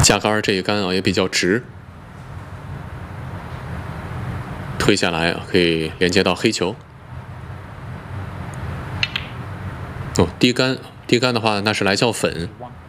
架杆这一杆啊也比较直，推下来啊可以连接到黑球。哦，低杆的话那是来叫粉。